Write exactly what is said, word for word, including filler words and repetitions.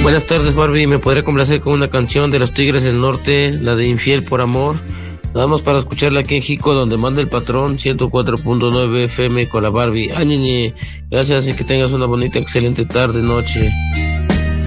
Buenas tardes, Barbie. ¿Me podría complacer con una canción de los Tigres del Norte, la de Infiel por Amor? Nada más para escucharla aquí en Jico, donde manda el patrón, ciento cuatro punto nueve F M con la Barbie. Ay, niñe, gracias y que tengas una bonita, excelente tarde, noche.